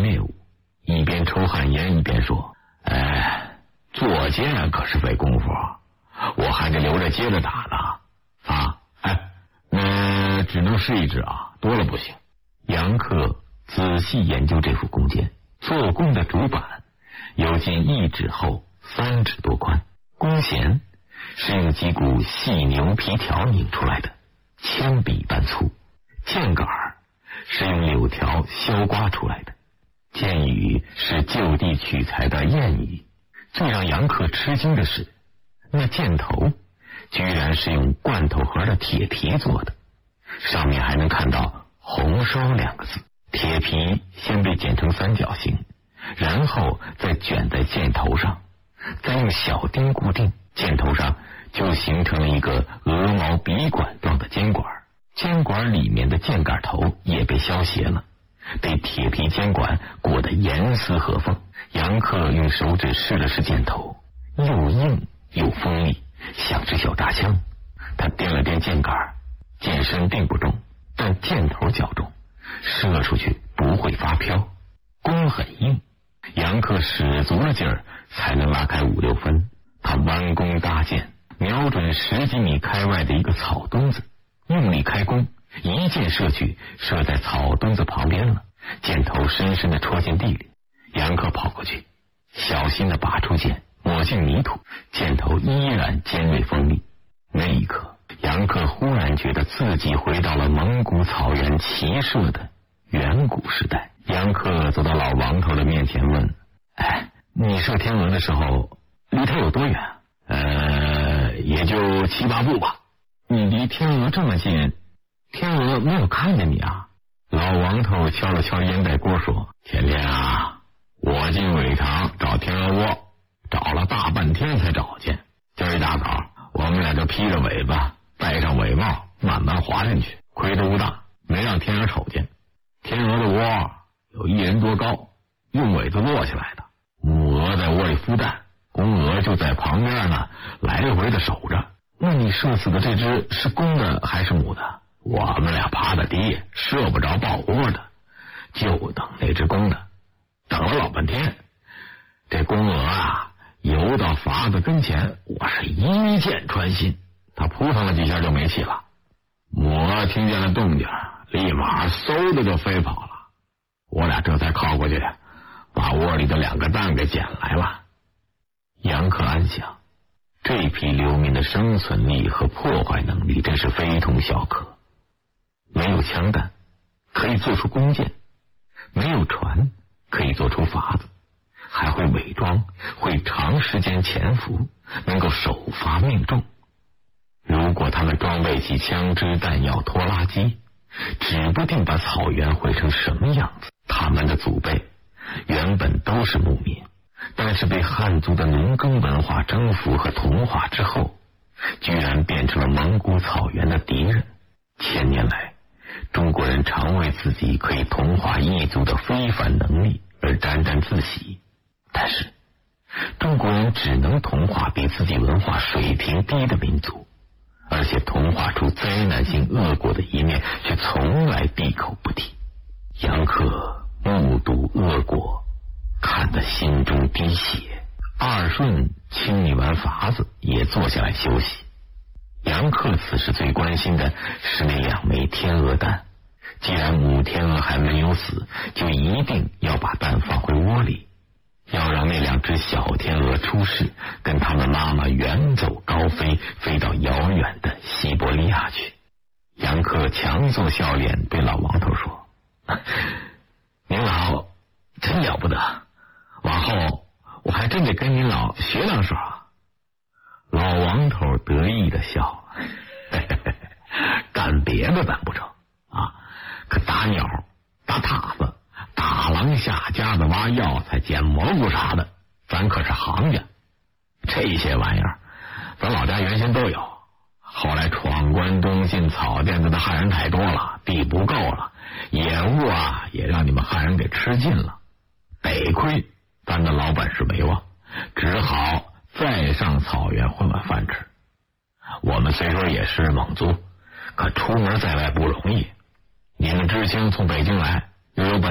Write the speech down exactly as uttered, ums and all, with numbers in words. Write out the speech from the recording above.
看猎物，一边抽旱烟一边说：“哎，做箭可是费功夫，我还得留着接着打呢。啊，哎，那只能试一支啊，多了不行。”杨克仔细研究这副弓箭，做弓的主板有近一指厚，三指多宽，弓弦是用几股细牛皮条拧出来的，铅笔般粗，箭杆是用柳条削刮出来的。箭语是就地取材的谚语。最让杨克吃惊的是，那箭头居然是用罐头盒的铁皮做的，上面还能看到红烧两个字。铁皮先被剪成三角形，然后再卷在箭头上，再用小钉固定，箭头上就形成了一个鹅毛笔管状的尖管，尖管里面的箭杆头也被削斜了，被铁皮尖管裹得严丝合缝。杨克用手指试了试箭头，又硬又锋利，像支小扎枪。他掂了掂箭杆，箭身并不重，但箭头较重，射出去不会发飘。弓很硬，杨克使足了劲儿才能拉开五六分。他弯弓搭箭，瞄准十几米开外的一个草墩子，用力开弓，一箭射去，射在草墩子旁边了，箭头深深地戳进地里。杨克跑过去，小心地拔出箭，抹进泥土，箭头依然尖锐锋利。那一刻，杨克忽然觉得自己回到了蒙古草原骑射的远古时代。杨克走到老王头的面前问：“哎，你射天鹅的时候离他有多远？”“呃，也就七八步吧。”“你离天鹅这么近，天鹅没有看见你啊？”老王头敲了敲烟袋锅说：“前天啊，我进苇塘找天鹅窝，找了大半天才找见。今儿一大早，我们俩就披着尾巴，戴上尾帽，慢慢滑进去。亏得不大，没让天鹅瞅见。天鹅的窝有一人多高，用苇子摞起来的。母鹅在窝里孵蛋，公鹅就在旁边呢，来回的守着。那你射死的这只是公的还是母的？”“我们俩爬得低，射不着抱窝的，就等那只公的。等了老半天，这公鹅啊游到筏子跟前，我是一箭穿心，它扑腾了几下就没气了。母鹅听见了动静，立马嗖的就飞跑了。我俩这才靠过去，把窝里的两个蛋给捡来了。”杨克安想，这批流民的生存力和破坏能力真是非同小可。没有枪弹，可以做出弓箭；没有船，可以做出筏子；还会伪装，会长时间潜伏，能够首发命中。如果他们装备起枪支弹药拖拉机，指不定把草原毁成什么样子。他们的祖辈原本都是牧民，但是被汉族的农耕文化征服和同化之后，居然变成了蒙古草原的敌人。千年来，中国人常为自己可以同化异族的非凡能力而沾沾自喜，但是中国人只能同化比自己文化水平低的民族，而且同化出灾难性恶果的一面却从来闭口不提。杨克目睹恶果，看得心中滴血。二顺清理完筏子，也坐下来休息。杨克此时最关心的是那两枚天鹅蛋，既然母天鹅还没有死，就一定要把蛋放回窝里，要让那两只小天鹅出世，跟他们妈妈远走高飞，飞到遥远的西伯利亚去。杨克强作笑脸对老王头说：“您老真了不得，往后我还真得跟您老学两手。”老王头得意的笑了，干别的咱不成啊，可打鸟、打塔子、打狼下夹子、挖药材、捡蘑菇啥的，咱可是行家。这些玩意儿咱老家原先都有，后来闯关东进草甸子的汉人太多了，地不够了，野物啊也让你们汉人给吃尽了，得亏咱的老本事没忘，只好再上草原混碗饭吃。我们虽说也是蒙族，可出门在外不容易。你们知青从北京来，又有本